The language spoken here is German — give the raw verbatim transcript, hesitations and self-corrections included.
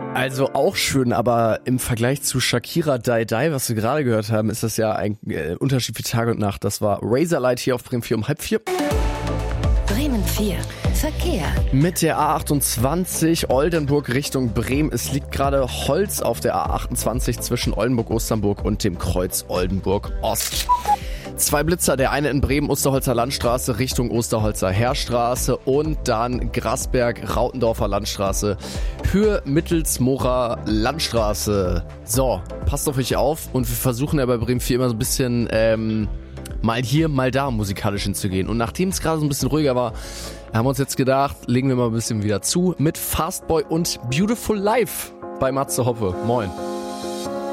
Also auch schön, aber im Vergleich zu Shakira Die Die, was wir gerade gehört haben, ist das ja ein äh, Unterschied wie Tag und Nacht. Das war Razorlight hier auf Bremen vier um halb vier. Bremen vier. Verkehr. Mit der A achtundzwanzig Oldenburg Richtung Bremen. Es liegt gerade Holz auf der A achtundzwanzig zwischen Oldenburg-Osternburg und dem Kreuz Oldenburg-Ost. Zwei Blitzer, der eine in Bremen, Osterholzer Landstraße Richtung Osterholzer Heerstraße und dann Grasberg, Rautendorfer Landstraße, Höhe Mittelsmorer Landstraße. So, passt auf euch auf und wir versuchen ja bei Bremen vier immer so ein bisschen ähm, mal hier, mal da musikalisch hinzugehen. Und nachdem es gerade so ein bisschen ruhiger war, haben wir uns jetzt gedacht, legen wir mal ein bisschen wieder zu mit Fastboy und Beautiful Life bei Matze Hoppe. Moin.